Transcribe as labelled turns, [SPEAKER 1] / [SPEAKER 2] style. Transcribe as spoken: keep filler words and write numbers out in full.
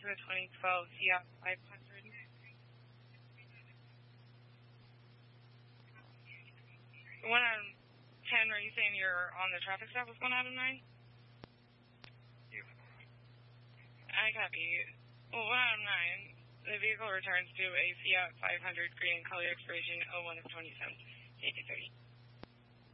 [SPEAKER 1] to a twenty twelve Fiat five hundred. one out of ten, are you saying you're on the traffic stop with one out of nine?
[SPEAKER 2] You.
[SPEAKER 1] I copy. Well, one out of nine. The vehicle returns to a Fiat five hundred green color expiration oh one of twenty-seven. Take it thirty.